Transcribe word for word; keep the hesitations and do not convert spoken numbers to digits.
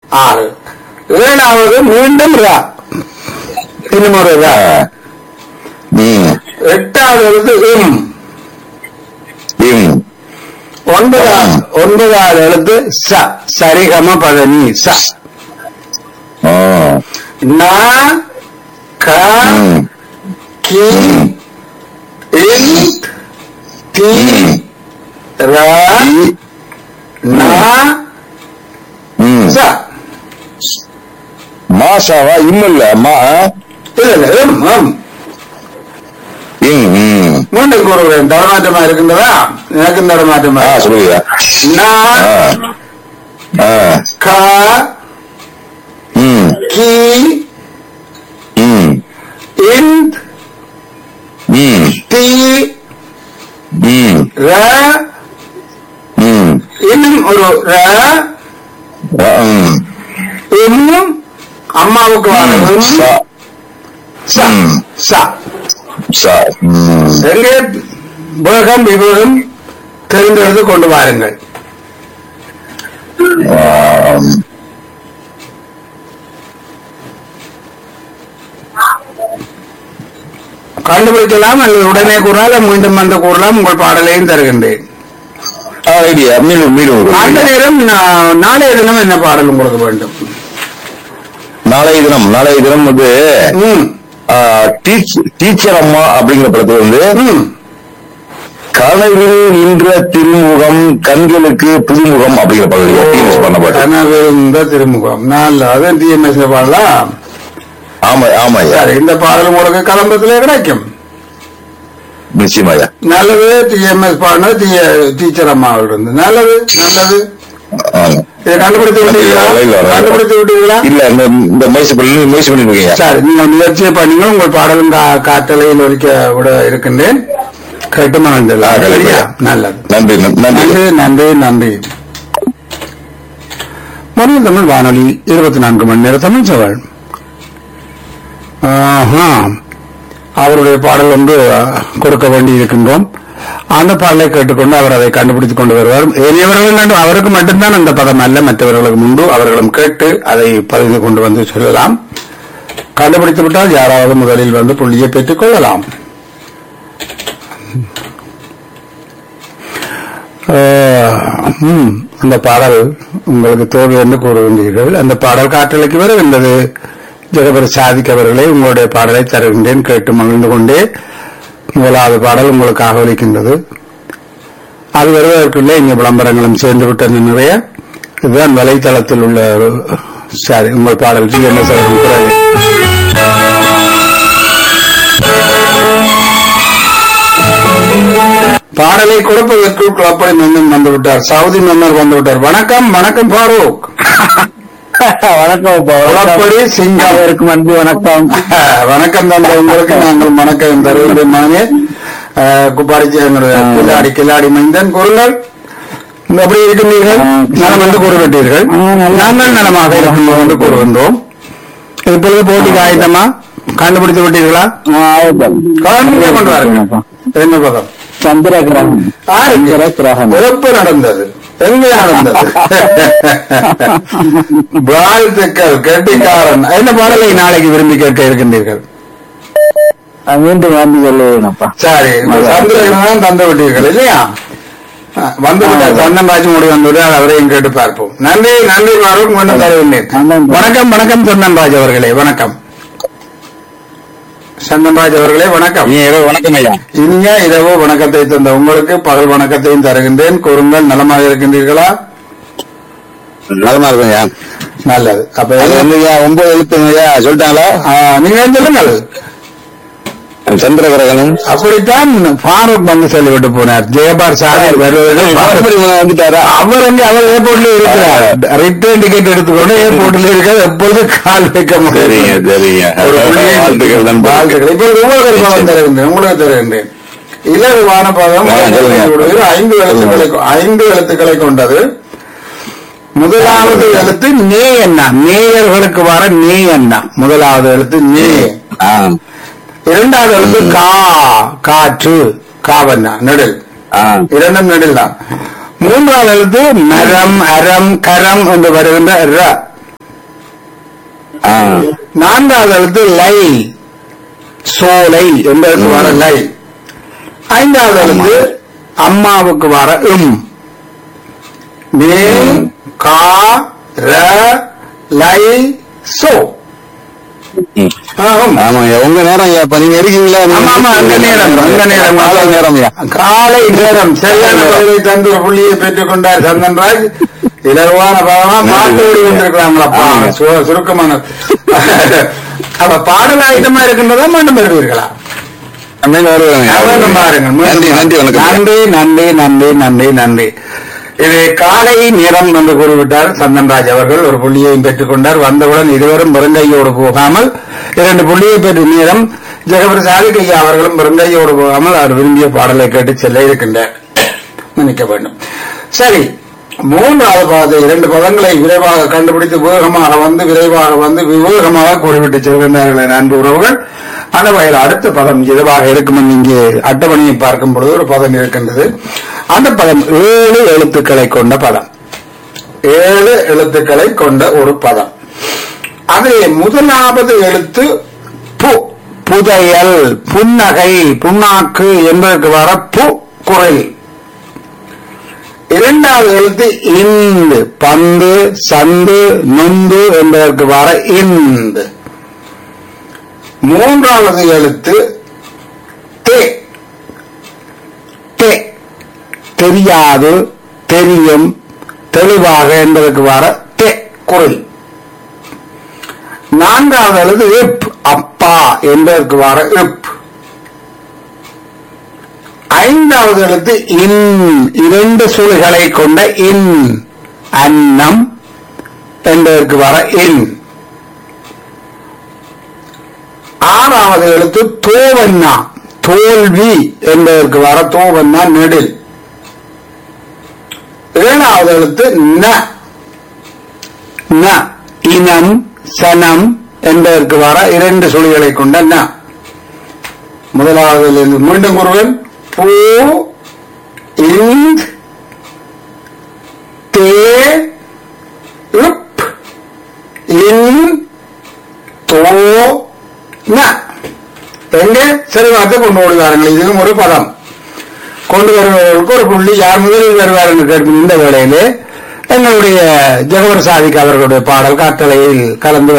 ஆறு. ஏழாவது மீண்டும் ரா, இன்னும் ஒரு ரா. எட்டாவது எழுத்து இம். ஒன்பதாவது ஒன்பதாவது எழுத்து ச, சரிகம பதனி ச. ந க கி இன் தி ர ந ச. மாஷாவா இம் இல்ல மா இல்ல இம் இம் மீண்டும் கூறுகிறேன். தரமாற்றமா இருக்கின்றதா? எனக்கு தரமாற்றமா சொல்லுங்க. க கி இன் தி ர இன்னும் ஒரு ர இன்னும் அம்மாவுக்கு வரும் எங்கே வேகம் விவேகம் தெரிந்தெடுத்து கொண்டு வாருங்கள். கண்டுபிடிக்கலாம் அல்லது உடனே கூறலாம், மீண்டும் வந்து கூறலாம். உங்கள் பாடலையும் தருகின்றேன். அந்த நேரம் நாளைய தினம் என்ன பாடல் உங்களுக்கு வேண்டும்? நாளைய தினம் நாளைய தினம் வந்து டீச்சர் அம்மா அப்படிங்கிற படத்துல வந்து கனவில் நின்ற திருமுகம் கண்களுக்கு புதுமுகம் அப்படிங்கிற படம் பண்ணப்பட்ட கனவில் நின்ற திருமுகம். நல்ல அதான் டிஎம்எஸ் பாடலாம். ஆமா ஆமா. இந்த பாடல் உங்களுக்கு கலம்பத்திலே கிடைக்கும் நிச்சயமாயா. நல்லது. டிஎம்எஸ் பாடினது டீச்சர் அம்மா இருந்து. நல்லது நல்லது. கண்டுபிடித்து விட்டீங்களா? கண்டுபிடித்து விட்டீங்களா? இல்ல, இந்த முயற்சி பண்ணி முயற்சி பண்ணிருக்கீங்க. சரி, நீங்க முயற்சியை பண்ணீங்க. உங்கள் பாடலும் காற்றலையில் ஒலிக்க விட இருக்கின்றேன். கேட்டுமா? நல்லது. நன்றி நன்றி நன்றி நன்றி. மொழியில் தமிழ் வானொலி இருபத்தி நான்கு மணி நேர தமிழ் சவால். அவருடைய பாடல் ஒன்று கொடுக்க வேண்டி இருக்கின்றோம். அந்த பாடலை கேட்டுக்கொண்டு அவர் அதை கண்டுபிடித்துக் கொண்டு வருவார். எளியவர்கள் அவருக்கு மட்டும்தான் அந்த பதம் அல்ல, மற்றவர்களுக்கு முன்பு அவர்களும் கேட்டு அதை பதிந்து கொண்டு வந்து சொல்லலாம். கண்டுபிடித்து விட்டால் யாராவது முதலில் வந்து புள்ளியை பெற்றுக் கொள்ளலாம். அந்த பாடல் உங்களுக்கு தோல்வி என்று கூறுகின்றீர்கள். அந்த பாடல் காற்றலைக்கு வருகின்றது. ஜெகபர் சாதிக் அவர்களே, உங்களுடைய பாடலை தருகின்றேன். கேட்டு மகிழ்ந்து கொண்டே முதலாவது பாடல் உங்களுக்காக ஒலிக்கின்றது. அது வருவதற்குள்ளே இங்கே விளம்பரங்களும் சேர்ந்து விட்டது நிறைய. இதுதான் வலைத்தளத்தில் உள்ள சாரி உங்கள் பாடலுக்கு என்ன சொல்றது? பாடலை கொடுப்பதற்குள் குழப்படி மன்னன் வந்துவிட்டார். சவுதி மன்னர் வந்துவிட்டார். வணக்கம் வணக்கம் ஃபாரூக். வணக்கம். குழப்படி சிங்காவிற்கு அன்பு வணக்கம். வணக்கம் தந்த உங்களுக்கு நாங்கள் வணக்கம் தருகின்றே. குப்பாடி கில்லாடி கில்லாடி மைந்தன் கூறுங்கள். எப்படி இருக்கின்றீர்கள்? நலம் என்று கூறுகின்றீர்கள். நாங்கள் நலமாக இருக்கின்றோம் என்று கூறுகின்றோம். இப்பொழுது போட்டிக்கு ஆயுதமா கண்டுபிடித்து விட்டீர்களா? கொண்டு வாருங்க. என்ன பதம்? சந்திரகிரகம். சிறப்பு நடந்தது. எங்கே நடந்தது? வாழ்த்துக்கள் கெட்டிக்காரன். என்ன பாடலை நாளைக்கு விரும்பி கேட்க இருக்கின்றீர்கள்? மீண்டும் வந்து சொல்லுவேன்ப்பா. சரி, சந்திரகிரகம் தந்து விட்டீர்கள் இல்லையா? வந்து விட்டார். சந்தன்ராஜ் மோடி வந்துவிட்டார். அவரையும் கேட்டு பார்ப்போம். நன்றி நன்றி வரும். மீண்டும் தருகின்றேன். வணக்கம் வணக்கம் சந்தன்ராஜ் அவர்களே. வணக்கம் சந்தன்ராஜ் அவர்களே. வணக்கம். வணக்கம் ஐயா. இனிய இரவு வணக்கத்தை தந்த உங்களுக்கு பகல் வணக்கத்தையும் தருகின்றேன். கூறுங்கள், நலமாக இருக்கின்றீர்களா? நலமா இருக்குங்க. நல்லது. அப்ப ஒன்பது எழுத்துங்கய்யா சொல்லிட்டாங்களா? நீங்க சொல்லுங்கள். சந்திரகிரகணம். அப்படித்தான் ஃபாரூக் வந்து சொல்லிவிட்டு போனார். ஜெயபார் சார் வந்துட்டாரா? அவர் அங்கே அவர் ஏர்போர்ட்ல இருக்கிறார். ரிட்டர்ன் டிக்கெட் எடுத்துக்கொண்டு ஏர்போர்ட்ல இருக்கிறது. எப்பொழுது கால் வைக்க முடியும். உங்களுக்கு தருகின்றேன். இலகுவான பதம். ஐந்து எழுத்துக்களை ஐந்து எழுத்துக்களை கொண்டது. முதலாவது எழுத்து நே என்ன? நேயர்களுக்கு வர நே என்ன? முதலாவது எழுத்து நே. இரண்டாவது எழுத்து கா, காற்று, காவண்ணா நெடில். இரண்டும் நெடில் தான். மூன்றாவது எழுத்து மரம், அறம், கரம் என்று வருகின்ற ர. ஆ. நான்காவது எழுத்து லை, சோலை என்பதற்கு வர லை. ஐந்தாவது எழுத்து அம்மாவுக்கு வர இம். மே கா ர லை சோ. ம். ஆம். ஆமாய்யா, உங்க நேரம் ஐயா. இப்ப நீங்க இருக்கீங்களா? ஆமா, ஆமா, அந்த நேரம் அந்த நேரம் காலை நேரம் ஐயா. காலை நேரம் சரியான பதிலை தந்து ஒரு புள்ளியை பெற்றுக் கொண்டார் சந்தன்ராஜ். இலவான பாவமா பாட்டோடு வந்திருக்கிறாங்களப்பா. சு- சுருக்கமான அப்ப பாடல் ஆயுதமா இருக்கின்றதா மீண்டும் பெறுவீர்களா? அண்ணன் வருவாங்க. மீண்டும் பாருங்கள். நன்றி, மீண்டும் நன்றி, வணக்கம். நன்றி நன்றி நன்றி நன்றி நன்றி. இது காலை நேரம் என்று கூறிவிட்டார் சந்தன்ராஜ் அவர்கள். ஒரு புள்ளியையும் பெற்றுக் கொண்டார். வந்தவுடன் இருவரும் வெறுங்கையோடு போகாமல் இரண்டு புள்ளியை பெற்ற நேரம் ஜெகபிரசாதி கையா அவர்களும் வெறுங்கையோடு போகாமல் அவர் விரும்பிய பாடலை கேட்டு செல்ல இருக்கின்றார். மன்னிக்க வேண்டும். சரி, மூன்றாவது பாதை இரண்டு பதங்களை விரைவாக கண்டுபிடித்து வேகமாக வந்து விரைவாக வந்து விவேகமாக கூறிவிட்டு செல்கின்றார்கள் அன்பு உறவுகள். அந்த வகையில் அடுத்த பதம் எதுவாக இருக்கும் இங்கே அட்டவணையை பார்க்கும் பொழுது ஒரு பதம் இருக்கின்றது. அந்த பதம் ஏழு எழுத்துக்களை கொண்ட பதம். ஏழு எழுத்துக்களை கொண்ட ஒரு பதம். அதிலே முதலாவது எழுத்து பு, புதையல், புன்னகை, புண்ணாக்கு என்பதற்கு வர பு குரல். இரண்டாவது எழுத்து இந்து, பந்து, சந்து, நுந்து என்பதற்கு வர இந்து. மூன்றாவது எழுத்து தே, தே, தெரியாது, தெரியும், தெளிவாக என்பதற்கு வர தே குரல். நான்காவது எழுத்து இப், அப்பா என்பதற்கு வர இப். ஐந்தாவது எழுத்து இன், இரண்டு சுழிகளை கொண்ட இன், அன்னம் என்பதற்கு வர இன். ஆறாவது எழுத்து தோவண்ணா, தோல்வி என்பதற்கு வர தோவண்ணா நெடில். ஏழாவது எழுத்து ந, ந, இனம், சனம் என்பதற்கு வர இரண்டு சுழிகளை கொண்ட ந. முதலாவது மீண்டும் கூறுவேன். பூ, இந்த், தே, உப், இன், தோ, ந. எங்கே சரி வார்த்தை கொண்டு வருவார்கள். இதுவும் ஒரு பதம். கொண்டு வருவதற்கு ஒரு புள்ளி. யார் முதலில் வருவார் என்று கேட்கும் இந்த வேளையிலே எங்களுடைய ஜெகவர் சாதிக் அவர்களுடைய பாடல் காற்றலையில் கலந்து